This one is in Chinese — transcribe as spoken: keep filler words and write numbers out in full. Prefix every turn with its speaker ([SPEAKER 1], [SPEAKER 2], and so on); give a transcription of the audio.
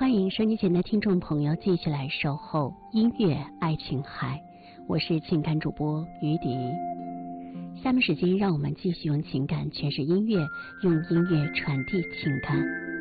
[SPEAKER 1] 欢迎收音机前的听众朋友继续来守候音乐爱情海，我是情感主播于迪。下面时间让我们继续用情感诠释音乐，用音乐传递情感。